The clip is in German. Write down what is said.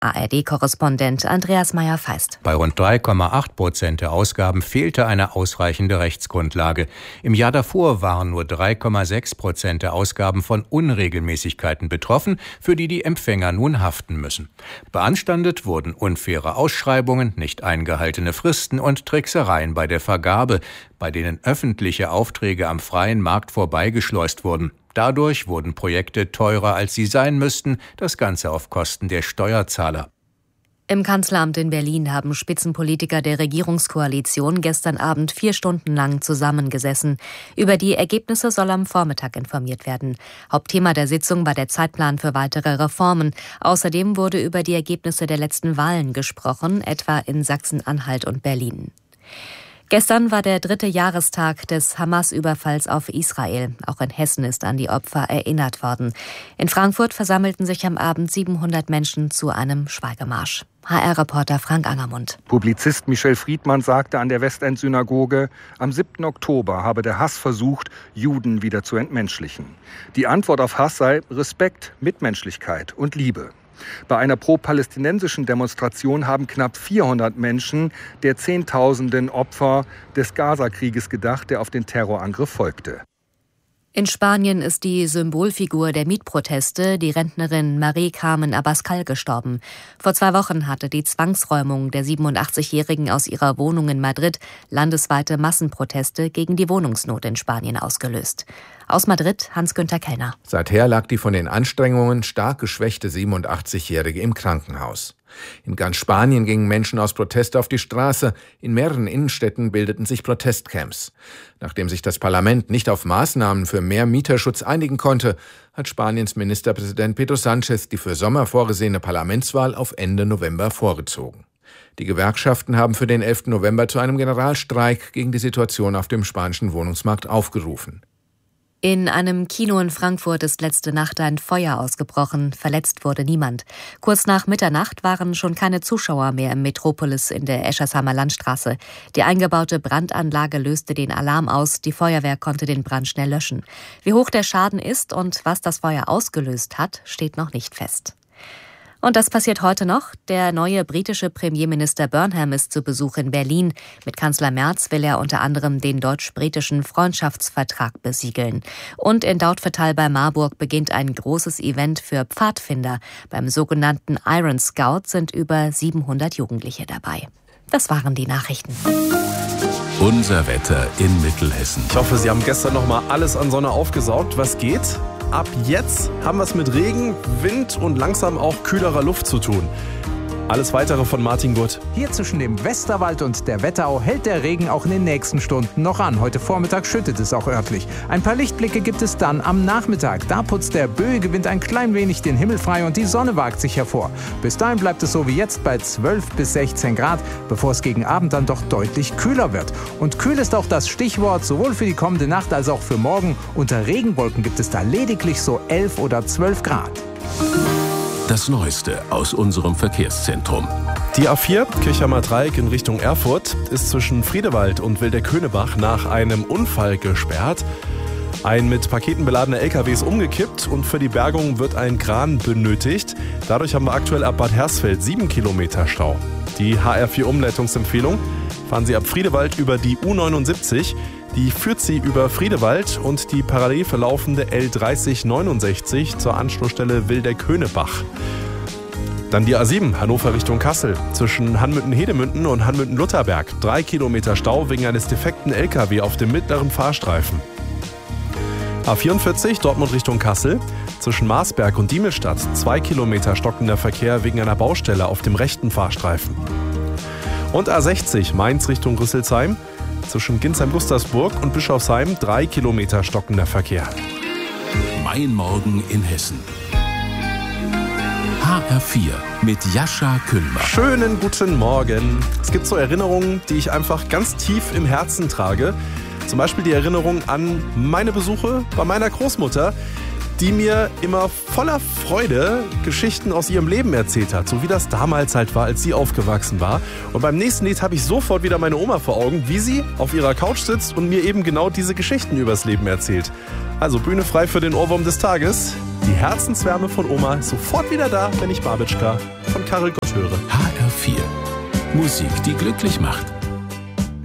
ARD-Korrespondent Andreas Meyer-Feist. Bei rund 3,8% der Ausgaben fehlte eine ausreichende Rechtsgrundlage. Im Jahr davor waren nur 3,6% der Ausgaben von Unregelmäßigkeiten betroffen, für die die Empfänger nun haften müssen. Beanstandet wurden unfaire Ausschreibungen, nicht eingehaltene Fristen und Tricksereien bei der Vergabe, bei denen öffentliche Aufträge am freien Markt vorbeigeschleust wurden. Dadurch wurden Projekte teurer, als sie sein müssten, das Ganze auf Kosten der Steuerzahler. Im Kanzleramt in Berlin haben Spitzenpolitiker der Regierungskoalition gestern Abend 4 Stunden lang zusammengesessen. Über die Ergebnisse soll am Vormittag informiert werden. Hauptthema der Sitzung war der Zeitplan für weitere Reformen. Außerdem wurde über die Ergebnisse der letzten Wahlen gesprochen, etwa in Sachsen-Anhalt und Berlin. Gestern war der 3. Jahrestag des Hamas-Überfalls auf Israel. Auch in Hessen ist an die Opfer erinnert worden. In Frankfurt versammelten sich am Abend 700 Menschen zu einem Schweigemarsch. HR-Reporter Frank Angermund. Publizist Michel Friedmann sagte an der Westend-Synagoge, am 7. Oktober habe der Hass versucht, Juden wieder zu entmenschlichen. Die Antwort auf Hass sei Respekt, Mitmenschlichkeit und Liebe. Bei einer pro-palästinensischen Demonstration haben knapp 400 Menschen der Zehntausenden Opfer des Gaza-Krieges gedacht, der auf den Terrorangriff folgte. In Spanien ist die Symbolfigur der Mietproteste, die Rentnerin Marie-Carmen Abascal, gestorben. Vor 2 Wochen hatte die Zwangsräumung der 87-Jährigen aus ihrer Wohnung in Madrid landesweite Massenproteste gegen die Wohnungsnot in Spanien ausgelöst. Aus Madrid Hans-Günther Kellner. Seither lag die von den Anstrengungen stark geschwächte 87-Jährige im Krankenhaus. In ganz Spanien gingen Menschen aus Protest auf die Straße. In mehreren Innenstädten bildeten sich Protestcamps. Nachdem sich das Parlament nicht auf Maßnahmen für mehr Mieterschutz einigen konnte, hat Spaniens Ministerpräsident Pedro Sánchez die für Sommer vorgesehene Parlamentswahl auf Ende November vorgezogen. Die Gewerkschaften haben für den 11. November zu einem Generalstreik gegen die Situation auf dem spanischen Wohnungsmarkt aufgerufen. In einem Kino in Frankfurt ist letzte Nacht ein Feuer ausgebrochen. Verletzt wurde niemand. Kurz nach Mitternacht waren schon keine Zuschauer mehr im Metropolis in der Eschersheimer Landstraße. Die eingebaute Brandanlage löste den Alarm aus. Die Feuerwehr konnte den Brand schnell löschen. Wie hoch der Schaden ist und was das Feuer ausgelöst hat, steht noch nicht fest. Und das passiert heute noch. Der neue britische Premierminister Burnham ist zu Besuch in Berlin. Mit Kanzler Merz will er unter anderem den deutsch-britischen Freundschaftsvertrag besiegeln. Und in Dautphetal bei Marburg beginnt ein großes Event für Pfadfinder. Beim sogenannten Iron Scout sind über 700 Jugendliche dabei. Das waren die Nachrichten. Unser Wetter in Mittelhessen. Ich hoffe, Sie haben gestern noch mal alles an Sonne aufgesaugt, was geht. Ab jetzt haben wir es mit Regen, Wind und langsam auch kühlerer Luft zu tun. Alles Weitere von Martin Gutt. Hier zwischen dem Westerwald und der Wetterau hält der Regen auch in den nächsten Stunden noch an. Heute Vormittag schüttet es auch örtlich. Ein paar Lichtblicke gibt es dann am Nachmittag. Da putzt der böige Wind ein klein wenig den Himmel frei und die Sonne wagt sich hervor. Bis dahin bleibt es so wie jetzt bei 12 bis 16 Grad, bevor es gegen Abend dann doch deutlich kühler wird. Und kühl ist auch das Stichwort, sowohl für die kommende Nacht als auch für morgen. Unter Regenwolken gibt es da lediglich so 11 oder 12 Grad. Das Neueste aus unserem Verkehrszentrum. Die A4 Kirchheimer Dreieck in Richtung Erfurt ist zwischen Friedewald und Wilderköhnebach nach einem Unfall gesperrt. Ein mit Paketen beladener LKW ist umgekippt und für die Bergung wird ein Kran benötigt. Dadurch haben wir aktuell ab Bad Hersfeld 7 Kilometer Stau. Die HR4 Umleitungsempfehlung: fahren Sie ab Friedewald über die U79. Die führt Sie über Friedewald und die parallel verlaufende L3069 zur Anschlussstelle Wilderköhnebach. Dann die A7 Hannover Richtung Kassel zwischen Hanmütten-Hedemünden und Hanmütten-Lutherberg. 3 Kilometer Stau wegen eines defekten LKW auf dem mittleren Fahrstreifen. A44 Dortmund Richtung Kassel zwischen Marsberg und Diemelstadt. 2 Kilometer stockender Verkehr wegen einer Baustelle auf dem rechten Fahrstreifen. Und A60 Mainz Richtung Rüsselsheim zwischen Ginsheim-Gustersburg und Bischofsheim. 3 Kilometer stockender Verkehr. Mein Morgen in Hessen. HR4 mit Jascha Kühlmann. Schönen guten Morgen. Es gibt so Erinnerungen, die ich einfach ganz tief im Herzen trage. Zum Beispiel die Erinnerung an meine Besuche bei meiner Großmutter, die mir immer voller Freude Geschichten aus ihrem Leben erzählt hat, so wie das damals halt war, als sie aufgewachsen war. Und beim nächsten Lied habe ich sofort wieder meine Oma vor Augen, wie sie auf ihrer Couch sitzt und mir eben genau diese Geschichten übers Leben erzählt. Also Bühne frei für den Ohrwurm des Tages. Die Herzenswärme von Oma ist sofort wieder da, wenn ich Babitschka von Karel Gott höre. HR4. Musik, die glücklich macht.